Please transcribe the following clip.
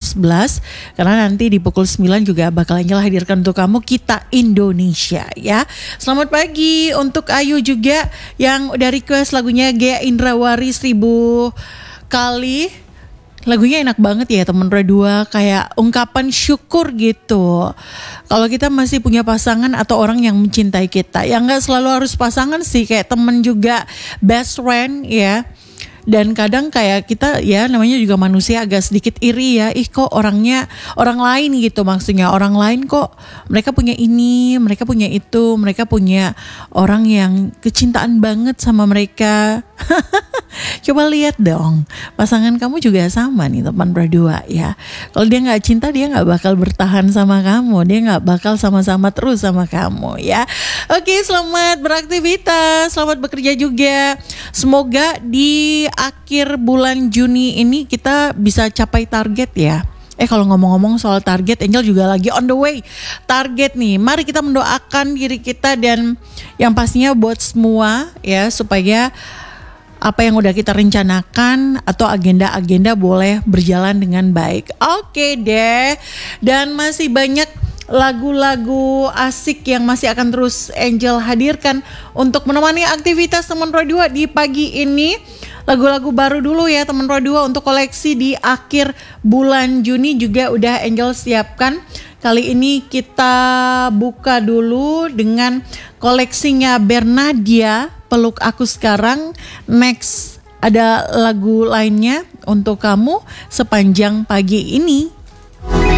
11 karena nanti di pukul 9 juga bakal Angel hadirkan untuk kamu Kita Indonesia ya. Selamat pagi untuk Ayu juga yang udah request lagunya Gea Indrawari 1000 kali. Lagunya enak banget ya teman Radua, kayak ungkapan syukur gitu. Kalau kita masih punya pasangan atau orang yang mencintai kita, ya nggak selalu harus pasangan sih, kayak temen juga, best friend ya. Dan kadang kayak kita ya namanya juga manusia agak sedikit iri ya. Kok orangnya orang lain gitu, maksudnya orang lain kok mereka punya ini, mereka punya itu, mereka punya orang yang kecintaan banget sama mereka. Coba lihat dong, pasangan kamu juga sama nih teman berdua ya. Kalau dia nggak cinta, dia nggak bakal bertahan sama kamu, dia nggak bakal sama-sama terus sama kamu ya. Oke, selamat beraktivitas, selamat bekerja juga. Semoga di akhir bulan Juni ini kita bisa capai target ya. Kalau ngomong-ngomong soal target, Angel juga lagi on the way target nih. Mari kita mendoakan diri kita dan yang pastinya buat semua ya, supaya apa yang udah kita rencanakan atau agenda-agenda boleh berjalan dengan baik. Oke deh. Dan masih banyak lagu-lagu asik yang masih akan terus Angel hadirkan untuk menemani aktivitas teman Pro 2 di pagi ini. Lagu-lagu baru dulu ya teman Pro 2 untuk koleksi di akhir bulan Juni juga udah Angel siapkan. Kali ini kita buka dulu dengan koleksinya Bernadia, Peluk Aku Sekarang. Next ada lagu lainnya untuk kamu sepanjang pagi ini.